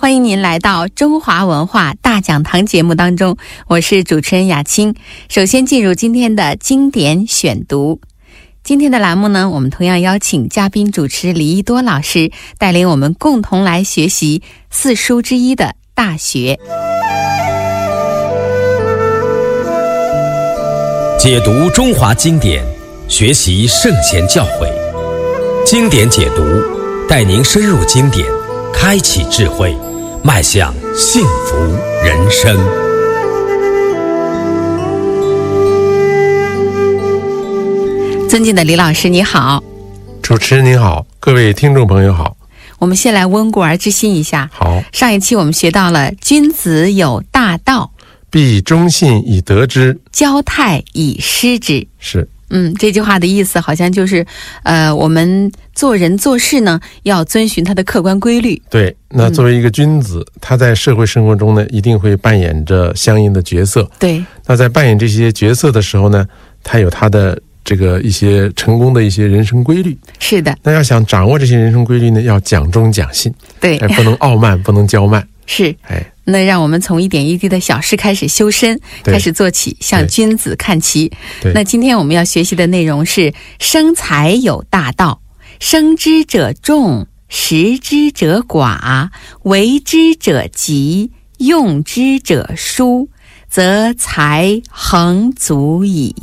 欢迎您来到中华文化大讲堂节目当中，我是主持人雅青。首先进入今天的经典选读。今天的栏目呢，我们同样邀请嘉宾主持李一多老师带领我们共同来学习四书之一的《大学》， 解读中华经典，学习圣贤教诲，经典解读带您深入经典，开启智慧，迈向幸福人生。 尊敬的李老师你好。 主持人您好，各位听众朋友好。 我们先来温故而知新一下。 好， 上一期我们学到了君子有大道， 必忠信以得之， 交泰以失之。 是。 这句话的意思好像就是我们做人做事呢要遵循它的客观规律。 对，那作为一个君子，他在社会生活中呢一定会扮演着相应的角色。 对， 那在扮演这些角色的时候呢，他有他的这个一些成功的一些人生规律。是的，那要想掌握这些人生规律呢，要讲忠讲信。对，不能傲慢，不能骄慢。是，那让我们从一点一滴的小事开始修身，开始做起，向君子看齐。那今天我们要学习的内容是生财有大道，生之者众，食之者寡，为之者急，用之者疏，则财恒足矣。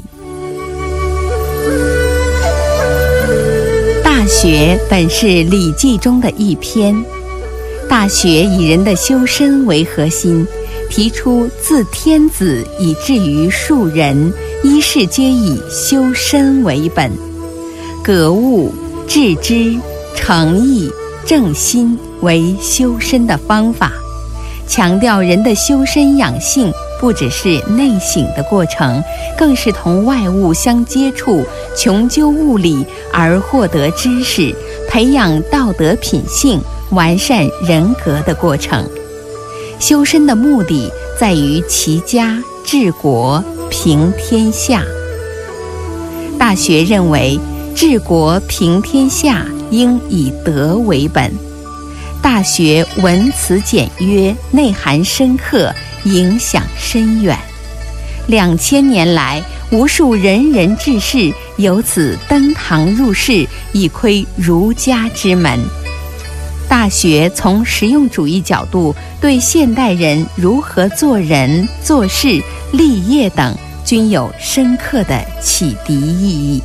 大学本是《礼记》中的一篇，大学以人的修身为核心，提出自天子以至于庶人，一事皆以修身为本，格物、致知、诚意、正心为修身的方法，强调人的修身养性不只是内省的过程，更是同外物相接触，穷究物理而获得知识，培养道德品性，完善人格的过程。修身的目的在于齐家、治国、平天下。大学认为，治国平天下应以德为本。大学文辞简约，内涵深刻，影响深远。2000年来，无数仁人志士由此登堂入室，以窥儒家之门。大学从实用主义角度对现代人如何做人、做事、立业等均有深刻的启迪意义。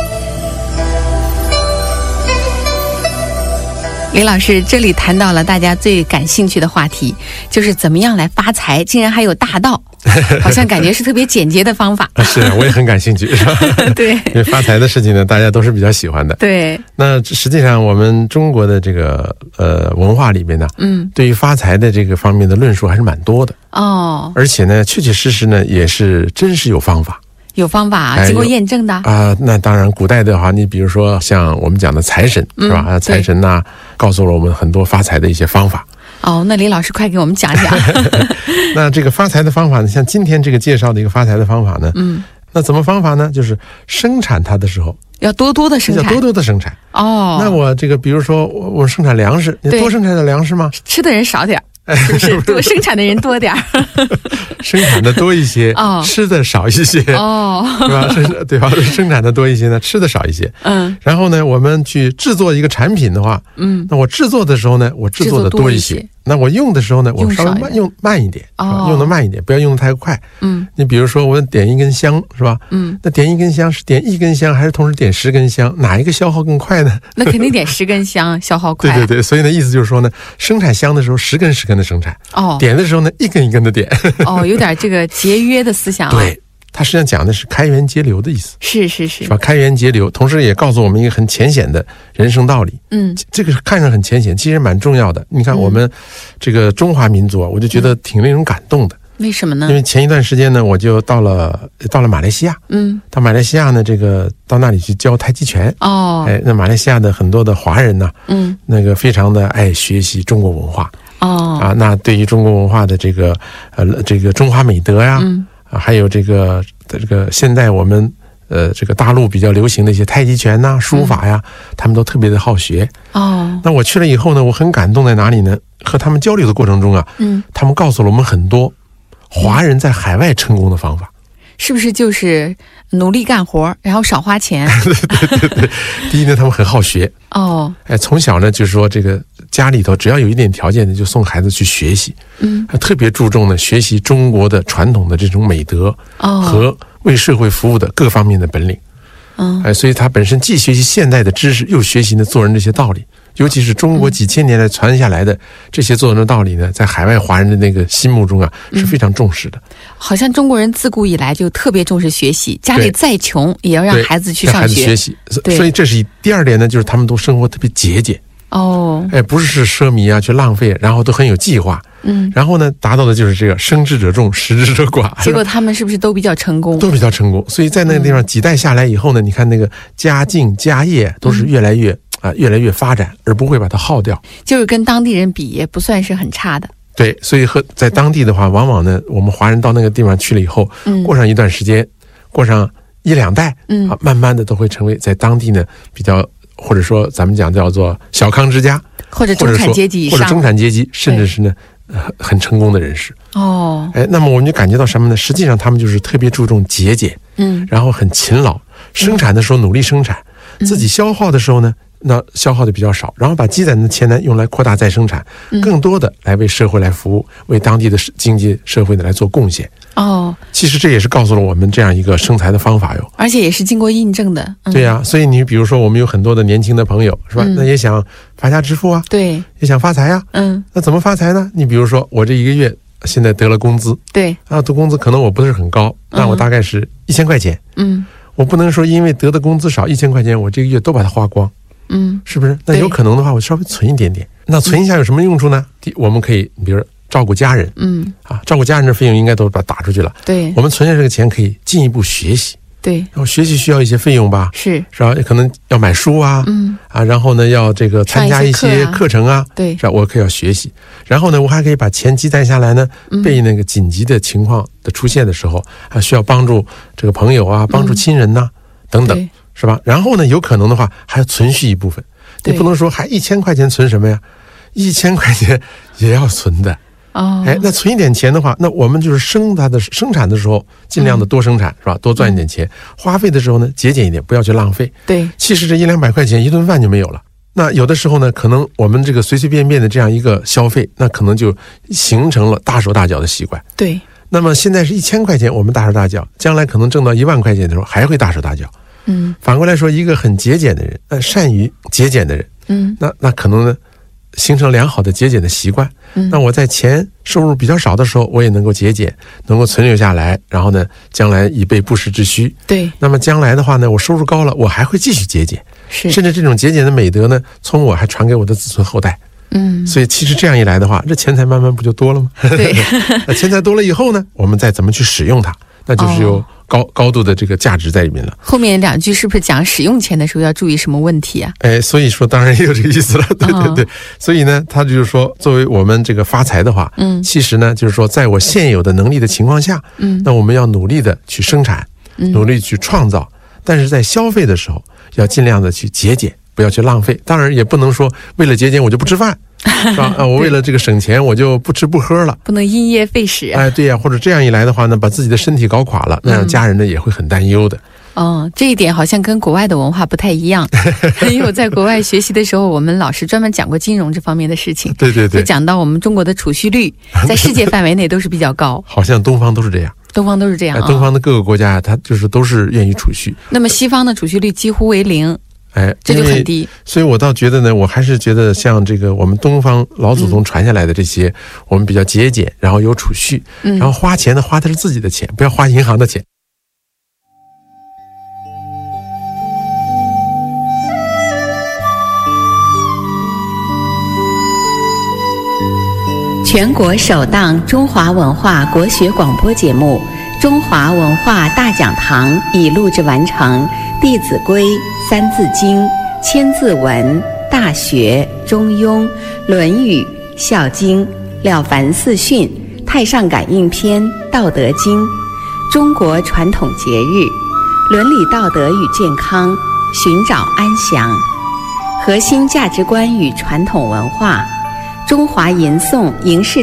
李老师，这里谈到了大家最感兴趣的话题，就是怎么样来发财，竟然还有大道，好像感觉是特别简洁的方法。是，我也很感兴趣。对，因为发财的事情呢，大家都是比较喜欢的。对，那实际上我们中国的这个文化里面呢，对于发财的这个方面的论述还是蛮多的哦，而且呢，确确实实呢，也是真是有方法。有方法啊，经过验证的啊。那当然，古代的话，你比如说像我们讲的财神，是吧？财神呐，告诉了我们很多发财的一些方法。哦，那李老师快给我们讲讲。那这个发财的方法呢，像今天这个介绍的一个发财的方法呢，那怎么方法呢？就是生产它的时候要多多的生产，要多多的生产。哦，那我这个比如说我生产粮食，你多生产点粮食吗？吃的人少点。是不是多生产的人多点儿？生产的多一些，吃的少一些，是吧？对吧？生产的多一些呢，吃的少一些。然后呢，我们去制作一个产品的话，那我制作的时候呢，我制作的多一些。那我用的时候呢，我稍微用慢一点，用的慢一点，不要用的太快。你比如说我点一根香，是吧？那点一根香是点一根香，还是同时点10根香？哪一个消耗更快呢？那肯定点10根香，消耗快。对对对，所以呢，意思就是说呢，生产香的时候10根10根的生产，点的时候呢1根1根的点。有点这个节约的思想。对。它实际上讲的是开源节流的意思，是吧？开源节流，同时也告诉我们一个很浅显的人生道理。这个看上很浅显，其实蛮重要的。你看我们这个中华民族啊，我就觉得挺令人感动的。为什么呢？因为前一段时间呢，我就到了马来西亚，到马来西亚呢，这个到那里去教太极拳。那马来西亚的很多的华人呢，那个非常的爱学习中国文化。那对于中国文化的这个中华美德呀。还有这个现在我们这个大陆比较流行的一些太极拳呐、书法呀，他们都特别的好学。那我去了以后呢，我很感动在哪里呢？和他们交流的过程中啊，他们告诉了我们很多华人在海外成功的方法。 是不是就是努力干活，然后少花钱？ 对。第一呢，他们很好学。从小呢，就是说这个家里头只要有一点条件的，就送孩子去学习。特别注重呢学习中国的传统的这种美德和为社会服务的各方面的本领。所以他本身既学习现代的知识，又学习呢做人这些道理。尤其是中国几千年来传下来的这些做人的道理呢，在海外华人的那个心目中啊，是非常重视的。 好像中国人自古以来就特别重视学习，家里再穷也要让孩子去上学。 孩子学习，所以这是第二点呢，就是他们都生活特别节俭。不是奢靡啊，去浪费，然后都很有计划。然后呢，达到的就是这个生之者众，食之者寡。 结果他们是不是都比较成功？ 都比较成功。所以在那个地方几代下来以后呢，你看那个家境家业都是越来越发展，而不会把它耗掉。 就是跟当地人比，也不算是很差的。 对，所以在当地的话，往往呢，我们华人到那个地方去了以后，过上一段时间，过上1、2代，慢慢的都会成为在当地呢比较，或者说咱们讲叫做小康之家， 或者中产阶级以上， 或者中产阶级，甚至是呢很成功的人士。那么我们就感觉到什么呢？实际上他们就是特别注重节俭，然后很勤劳，生产的时候努力生产，自己消耗的时候呢，那消耗的比较少，然后把积攒的钱呢用来扩大再生产，更多的来为社会来服务，为当地的经济社会呢来做贡献。其实这也是告诉了我们这样一个生财的方法哟， 而且也是经过印证的。 对呀，所以你比如说我们有很多的年轻的朋友，是吧？那也想发家致富啊， 对， 也想发财啊。那怎么发财呢？你比如说我这一个月现在得了工资， 对啊，得工资可能我不是很高，那我大概是1000块钱。我不能说因为得的工资少1000块钱，我这个月都把它花光。是不是？那有可能的话，我稍微存一点点。那存一下有什么用处呢？我们可以，比如照顾家人，照顾家人的费用应该都把它打出去了。 对， 我们存下这个钱可以进一步学习。 对， 然后学习需要一些费用吧？是吧？可能要买书啊，然后呢要这个参加一些课程啊， 对， 是吧？我可以要学习。然后呢，我还可以把钱积攒下来呢，被那个紧急的情况的出现的时候，还需要帮助这个朋友啊，帮助亲人呐，等等。是吧？然后呢，有可能的话还要存续一部分，你不能说还1000块钱存什么呀？1000块钱也要存的。那存一点钱的话，那我们就是生产的时候尽量的多生产，是吧？多赚一点钱。花费的时候呢，节俭一点，不要去浪费。 对， 其实这100-200块钱一顿饭就没有了。那有的时候呢，可能我们这个随随便便的这样一个消费，那可能就形成了大手大脚的习惯。 对。 那么现在是1000块钱，我们大手大脚，将来可能挣到1万块钱的时候，还会大手大脚。反过来说，一个很节俭的人，善于节俭的人，那可能呢，形成良好的节俭的习惯。那我在钱收入比较少的时候，我也能够节俭，能够存留下来，然后呢，将来以备不时之需。 对。 那么将来的话呢，我收入高了，我还会继续节俭，甚至这种节俭的美德呢，从我还传给我的子孙后代。所以其实这样一来的话，这钱财慢慢不就多了吗？ 对。 那钱财多了以后呢，我们再怎么去使用它，那就是有高度的这个价值在里面了。 后面2句是不是讲使用钱的时候要注意什么问题啊？ 所以说当然也有这个意思了。对。所以呢，他就是说，作为我们这个发财的话，其实呢，就是说，在我现有的能力的情况下，那我们要努力的去生产，努力去创造，但是在消费的时候要尽量的去节俭，不要去浪费。当然也不能说为了节俭我就不吃饭。是吧？我为了这个省钱，我就不吃不喝了， 不能因噎废食。 对呀，或者这样一来的话呢，把自己的身体搞垮了，那让家人呢也会很担忧的。 这一点好像跟国外的文化不太一样。因为我在国外学习的时候，我们老师专门讲过金融这方面的事情。 对， 就讲到我们中国的储蓄率在世界范围内都是比较高。 好像东方都是这样。 东方都是这样。 东方的各个国家，它就是都是愿意储蓄。 那么西方的储蓄率几乎为0。这就很低。 所以我倒觉得呢，我还是觉得像这个我们东方老祖宗传下来的这些，我们比较节俭，然后有储蓄，然后花钱呢花的是自己的钱，不要花银行的钱。 全国首档中华文化国学广播节目《中华文化大讲堂》已录制完成。《弟子规》《三字经》《千字文》《大学》《中庸》《论语》《孝经》《了凡四训》《太上感应篇》《道德经》，中国传统节日， 伦理道德与健康，寻找安详，核心价值观与传统文化，中华吟诵影视